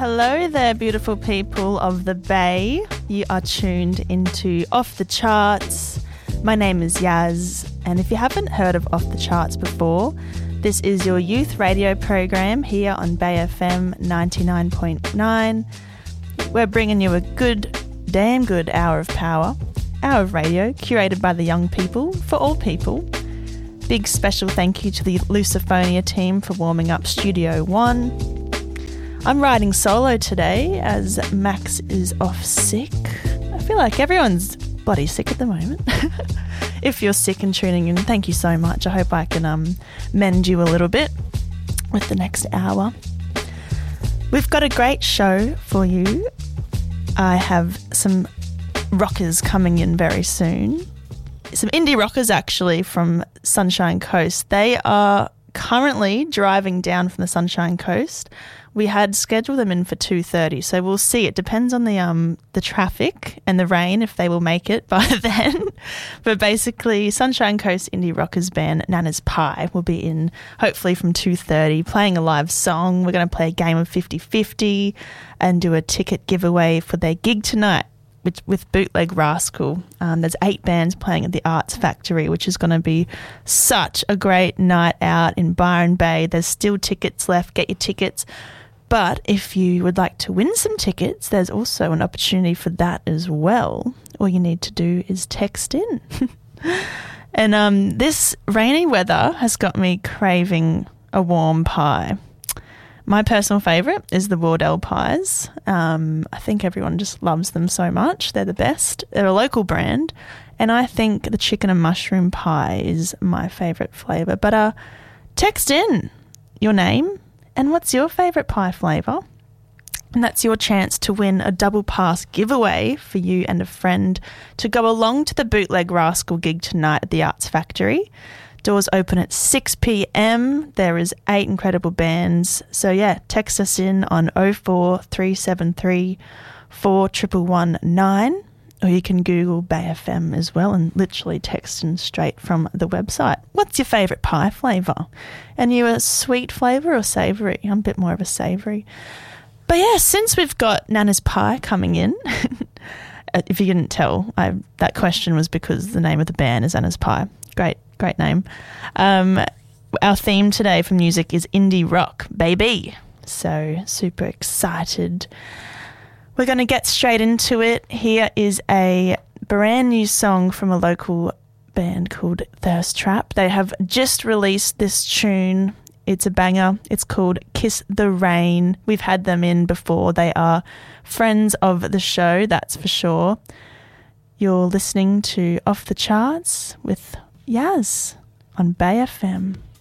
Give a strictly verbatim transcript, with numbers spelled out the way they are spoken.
Hello there, beautiful people of the Bay. You are tuned into Off the Charts. My name is Yaz, and if you haven't heard of Off the Charts before, this is your youth radio program here on Bay F M ninety-nine point nine. We're bringing you a good, damn good hour of power, hour of radio curated by the young people for all people. Big special thank you to the Luciphonia team for warming up Studio One. I'm riding solo today as Max is off sick. I feel like everyone's bloody sick at the moment. If you're sick and tuning in, thank you so much. I hope I can um, mend you a little bit with the next hour. We've got a great show for you. I have some rockers coming in very soon. Some indie rockers actually from Sunshine Coast. They are currently driving down from the Sunshine Coast. We had scheduled them in for two thirty, so we'll see. It depends on the um the traffic and the rain if they will make it by then. But basically, Sunshine Coast indie rockers band Nana's Pie will be in hopefully from two thirty, playing a live song. We're going to play a game of fifty-fifty and do a ticket giveaway for their gig tonight with, with Bootleg Rascal. Um, there's eight bands playing at the Arts Factory, which is going to be such a great night out in Byron Bay. There's still tickets left. Get your tickets. But if you would like to win some tickets, there's also an opportunity for that as well. All you need to do is text in. And um, this rainy weather has got me craving a warm pie. My personal favourite is the Wardell pies. Um, I think everyone just loves them so much. They're the best. They're a local brand. And I think the chicken and mushroom pie is my favourite flavour. But uh, text in your name and what's your favourite pie flavour. And that's your chance to win a double pass giveaway for you and a friend to go along to the Bootleg Rascal gig tonight at the Arts Factory. Doors open at six p.m. There is eight incredible bands. So, yeah, text us in on oh four three seven three four one one one nine, or you can Google Bay F M as well and literally text in straight from the website. What's your favourite pie flavour? And you a sweet flavour or savoury? I'm a bit more of a savoury. But, yeah, since we've got Nana's Pie coming in, if you didn't tell, I, that question was because the name of the band is Nana's Pie. Great. Great name. Um, our theme today for music is indie rock, baby. So super excited. We're going to get straight into it. Here is a brand new song from a local band called Thirst Trap. They have just released this tune. It's a banger. It's called Kiss the Rain. We've had them in before. They are friends of the show, that's for sure. You're listening to Off the Charts with Yaz on Bay F M.